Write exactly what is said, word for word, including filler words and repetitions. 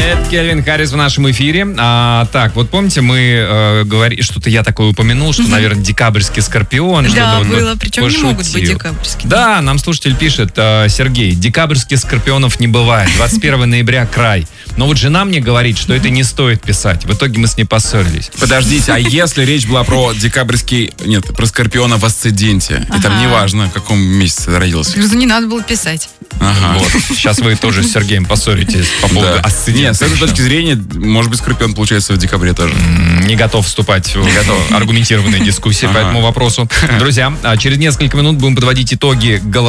Это Кельвин Харрис в нашем эфире. А, так, вот помните, мы э, говорили, что-то я такое упомянул, что, наверное, декабрьский скорпион. Да, что-то было, вот причем пошутил. не могут быть декабрьские. Да, нам слушатель пишет, э, Сергей, декабрьских скорпионов не бывает. двадцать первого ноября край. Но вот жена мне говорит, что это не стоит писать. В итоге мы с ней поссорились. Подождите, а если речь была про декабрьский... Нет, про скорпиона в асценденте, и там Ага. неважно, в каком месяце родился. Говорю, не надо было писать. Ага. Вот. Сейчас вы тоже с Сергеем поссоритесь по поводу Да. асцендента. Нет, с этой еще. точки зрения, может быть, скорпион получается в декабре тоже. Не готов вступать в аргументированные дискуссии по Ага. этому вопросу. Друзья, а через несколько минут будем подводить итоги голосования.